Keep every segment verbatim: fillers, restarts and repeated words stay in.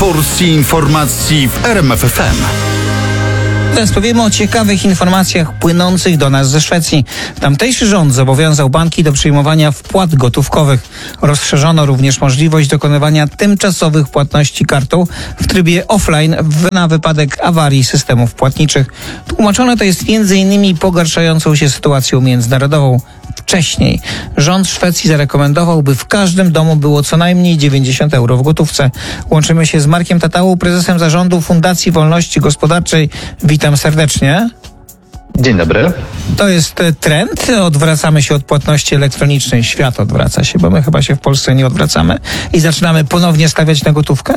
porcji informacji w R M F F M. Teraz powiemy o ciekawych informacjach płynących do nas ze Szwecji. Tamtejszy rząd zobowiązał banki do przyjmowania wpłat gotówkowych. Rozszerzono również możliwość dokonywania tymczasowych płatności kartą w trybie offline na wypadek awarii systemów płatniczych. Tłumaczone to jest między innymi pogarszającą się sytuacją międzynarodową. Wcześniej rząd Szwecji zarekomendował, by w każdym domu było co najmniej dziewięćdziesiąt euro w gotówce. Łączymy się z Markiem Tatałą, prezesem zarządu Fundacji Wolności Gospodarczej. Witam serdecznie. Dzień dobry. To jest trend. Odwracamy się od płatności elektronicznej. Świat odwraca się, bo my chyba się w Polsce nie odwracamy i zaczynamy ponownie stawiać na gotówkę?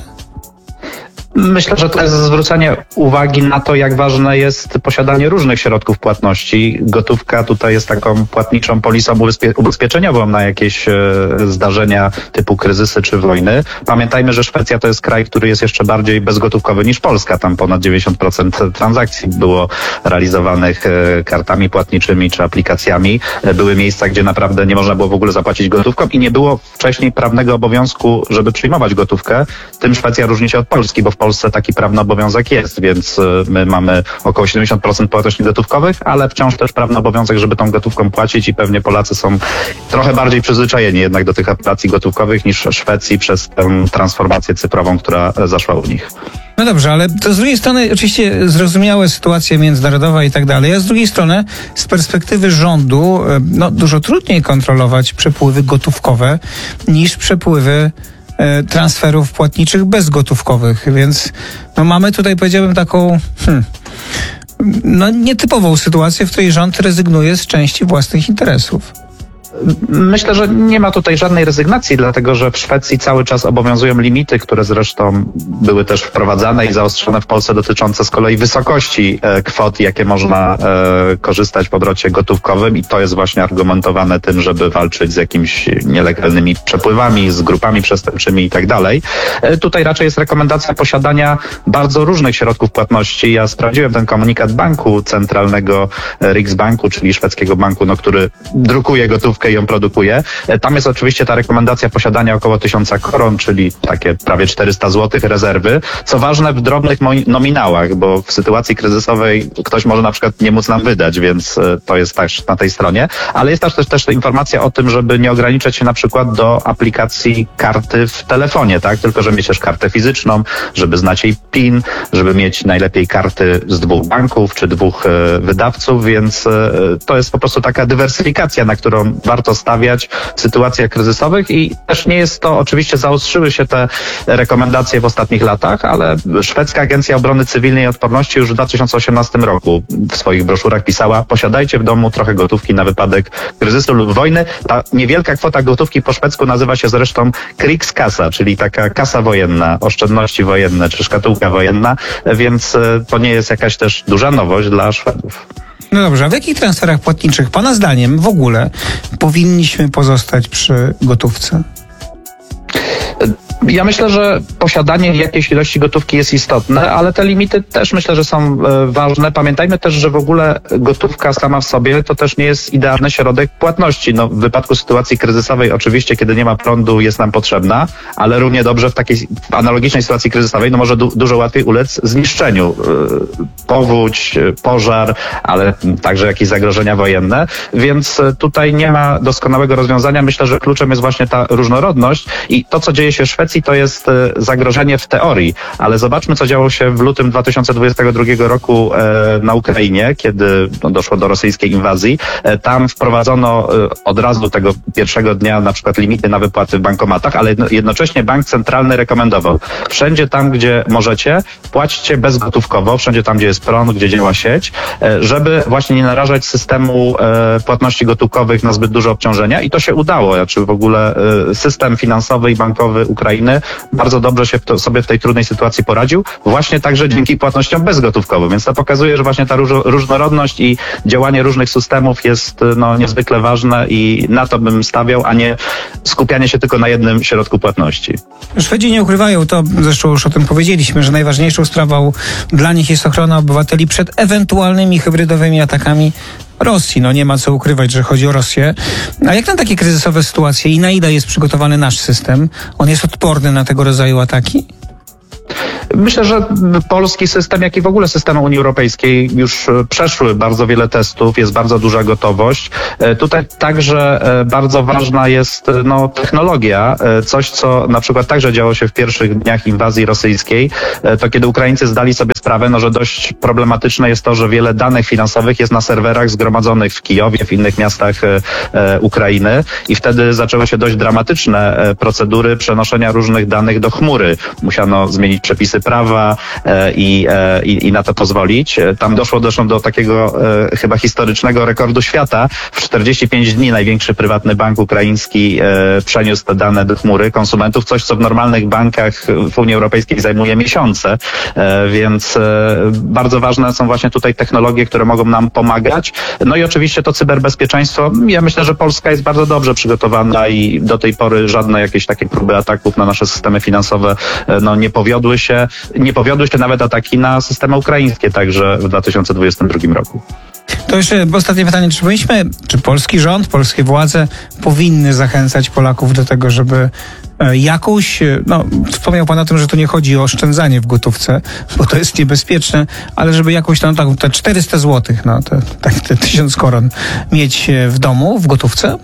Myślę, że to jest zwrócenie uwagi na to, jak ważne jest posiadanie różnych środków płatności. Gotówka tutaj jest taką płatniczą polisą ubezpie- ubezpieczeniową na jakieś e, zdarzenia typu kryzysy czy wojny. Pamiętajmy, że Szwecja to jest kraj, który jest jeszcze bardziej bezgotówkowy niż Polska. Tam ponad dziewięćdziesiąt procent transakcji było realizowanych e, kartami płatniczymi czy aplikacjami. E, były miejsca, gdzie naprawdę nie można było w ogóle zapłacić gotówką i nie było wcześniej prawnego obowiązku, żeby przyjmować gotówkę. Tym Szwecja różni się od Polski, bo w W Polsce taki prawny obowiązek jest, więc my mamy około siedemdziesiąt procent płatności gotówkowych, ale wciąż też prawny obowiązek, żeby tą gotówką płacić i pewnie Polacy są trochę bardziej przyzwyczajeni jednak do tych operacji gotówkowych niż Szwecji przez tę transformację cyfrową, która zaszła u nich. No dobrze, ale to z drugiej strony oczywiście zrozumiałe sytuacja międzynarodowa i tak dalej, a z drugiej strony z perspektywy rządu no, dużo trudniej kontrolować przepływy gotówkowe niż przepływy transferów płatniczych bezgotówkowych, więc no mamy tutaj, powiedziałbym, taką hmm, no nietypową sytuację, w której rząd rezygnuje z części własnych interesów. Myślę, że nie ma tutaj żadnej rezygnacji, dlatego że w Szwecji cały czas obowiązują limity, które zresztą były też wprowadzane i zaostrzone w Polsce, dotyczące z kolei wysokości e, kwot, jakie można e, korzystać w obrocie gotówkowym i to jest właśnie argumentowane tym, żeby walczyć z jakimiś nielegalnymi przepływami, z grupami przestępczymi i tak dalej. E, tutaj raczej jest rekomendacja posiadania bardzo różnych środków płatności. Ja sprawdziłem ten komunikat banku centralnego e, Riksbanku, czyli szwedzkiego banku, no, który drukuje gotówkę i ją produkuje. Tam jest oczywiście ta rekomendacja posiadania około tysiąca koron, czyli takie prawie czterysta złotych rezerwy. Co ważne, w drobnych nominałach, bo w sytuacji kryzysowej ktoś może na przykład nie móc nam wydać, więc to jest też na tej stronie. Ale jest też, też, też informacja o tym, żeby nie ograniczać się na przykład do aplikacji karty w telefonie, tak? Tylko, że mieć też kartę fizyczną, żeby znać jej PIN, żeby mieć najlepiej karty z dwóch banków czy dwóch e, wydawców, więc e, to jest po prostu taka dywersyfikacja, na którą warto stawiać w sytuacjach kryzysowych i też nie jest to, oczywiście zaostrzyły się te rekomendacje w ostatnich latach, ale Szwedzka Agencja Obrony Cywilnej i Odporności już w dwa tysiące osiemnastym roku w swoich broszurach pisała: posiadajcie w domu trochę gotówki na wypadek kryzysu lub wojny. Ta niewielka kwota gotówki po szwedzku nazywa się zresztą Krigskassa, czyli taka kasa wojenna, oszczędności wojenne czy szkatułka wojenna, więc to nie jest jakaś też duża nowość dla Szwedów. No dobrze, a w jakich transferach płatniczych Pana zdaniem w ogóle powinniśmy pozostać przy gotówce? Ja myślę, że posiadanie jakiejś ilości gotówki jest istotne, ale te limity też myślę, że są e, ważne. Pamiętajmy też, że w ogóle gotówka sama w sobie to też nie jest idealny środek płatności. No, w wypadku sytuacji kryzysowej oczywiście, kiedy nie ma prądu, jest nam potrzebna, ale równie dobrze w takiej w analogicznej sytuacji kryzysowej no może du- dużo łatwiej ulec zniszczeniu. E, powódź, pożar, ale także jakieś zagrożenia wojenne, więc tutaj nie ma doskonałego rozwiązania. Myślę, że kluczem jest właśnie ta różnorodność i to, co dzieje się w Szwecji, to jest zagrożenie w teorii, ale zobaczmy, co działo się w lutym dwa tysiące dwudziestego drugiego roku e, na Ukrainie, kiedy no, doszło do rosyjskiej inwazji. E, tam wprowadzono e, od razu tego pierwszego dnia na przykład limity na wypłaty w bankomatach, ale jednocześnie bank centralny rekomendował: wszędzie tam, gdzie możecie, płaćcie bezgotówkowo, wszędzie tam, gdzie jest prąd, gdzie działa sieć, e, żeby właśnie nie narażać systemu e, płatności gotówkowych na zbyt duże obciążenia i to się udało. Znaczy w ogóle e, system finansowy i bankowy Ukrainy bardzo dobrze się w to, sobie w tej trudnej sytuacji poradził, właśnie także dzięki płatnościom bezgotówkowym. Więc to pokazuje, że właśnie ta róż, różnorodność i działanie różnych systemów jest no, niezwykle ważne i na to bym stawiał, a nie skupianie się tylko na jednym środku płatności. Szwedzi nie ukrywają, to zresztą już o tym powiedzieliśmy, że najważniejszą sprawą dla nich jest ochrona obywateli przed ewentualnymi hybrydowymi atakami Rosji. No nie ma co ukrywać, że chodzi o Rosję. A jak na takie kryzysowe sytuacje i na ile jest przygotowany nasz system? On jest odporny na tego rodzaju ataki? Myślę, że polski system, jak i w ogóle systemy Unii Europejskiej już przeszły bardzo wiele testów, jest bardzo duża gotowość. Tutaj także bardzo ważna jest no, technologia, coś co na przykład także działo się w pierwszych dniach inwazji rosyjskiej, to kiedy Ukraińcy zdali sobie sprawę, no, że dość problematyczne jest to, że wiele danych finansowych jest na serwerach zgromadzonych w Kijowie, w innych miastach e, Ukrainy i wtedy zaczęły się dość dramatyczne e, procedury przenoszenia różnych danych do chmury. Musiano zmienić przepisy prawa e, i, e, i na to pozwolić. Tam doszło zresztą do takiego e, chyba historycznego rekordu świata. W czterdzieści pięć dni największy prywatny bank ukraiński e, przeniósł te dane do chmury konsumentów, coś co w normalnych bankach w Unii Europejskiej zajmuje miesiące, e, więc e, bardzo ważne są właśnie tutaj technologie, które mogą nam pomagać. No i oczywiście to cyberbezpieczeństwo. Ja myślę, że Polska jest bardzo dobrze przygotowana i do tej pory żadne jakieś takie próby ataków na nasze systemy finansowe e, no, nie powiodły się. Nie powiodły się nawet ataki na systemy ukraińskie także w dwa tysiące dwudziestym drugim roku. To jeszcze ostatnie pytanie. Czy powinniśmy, czy polski rząd, polskie władze powinny zachęcać Polaków do tego, żeby jakąś, no wspomniał Pan o tym, że tu nie chodzi o oszczędzanie w gotówce, bo to jest niebezpieczne, ale żeby jakąś tam, tak, te czterysta złotych, no te, te, te tysiąc koron mieć w domu w gotówce?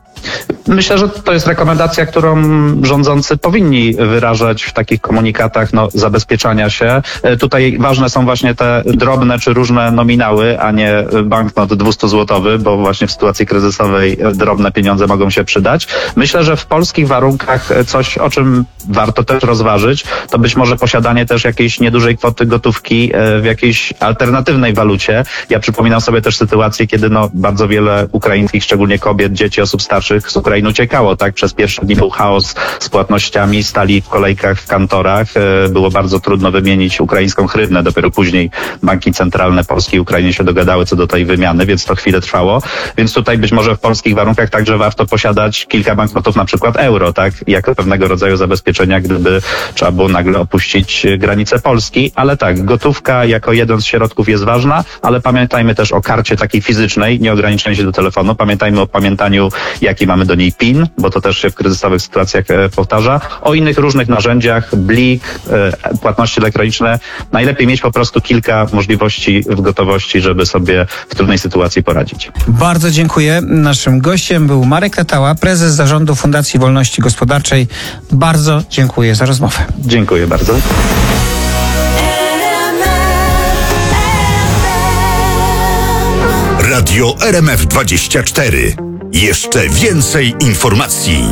Myślę, że to jest rekomendacja, którą rządzący powinni wyrażać w takich komunikatach no, zabezpieczania się. Tutaj ważne są właśnie te drobne czy różne nominały, a nie banknot dwustozłotowy, bo właśnie w sytuacji kryzysowej drobne pieniądze mogą się przydać. Myślę, że w polskich warunkach coś, o czym warto też rozważyć, to być może posiadanie też jakiejś niedużej kwoty gotówki w jakiejś alternatywnej walucie. Ja przypominam sobie też sytuację, kiedy no, bardzo wiele ukraińskich, szczególnie kobiet, dzieci, osób starszych z Ukrainy uciekało, tak? Przez pierwsze dni był chaos z płatnościami, stali w kolejkach w kantorach. Było bardzo trudno wymienić ukraińską hrywnę. Dopiero później banki centralne Polski i Ukrainy się dogadały co do tej wymiany, więc to chwilę trwało. Więc tutaj być może w polskich warunkach także warto posiadać kilka banknotów, na przykład euro, tak? Jako pewnego rodzaju zabezpieczenia, gdyby trzeba było nagle opuścić granice Polski. Ale tak, gotówka jako jeden z środków jest ważna, ale pamiętajmy też o karcie takiej fizycznej, nie ograniczając się do telefonu. Pamiętajmy o pamiętaniu, jaki mamy do niej PIN, bo to też się w kryzysowych sytuacjach e, powtarza. O innych różnych narzędziach, blik, e, płatności elektroniczne. Najlepiej mieć po prostu kilka możliwości w gotowości, żeby sobie w trudnej sytuacji poradzić. Bardzo dziękuję. Naszym gościem był Marek Tatała, prezes zarządu Fundacji Wolności Gospodarczej. Bardzo dziękuję za rozmowę. Dziękuję bardzo. Radio R M F dwadzieścia cztery. Jeszcze więcej informacji.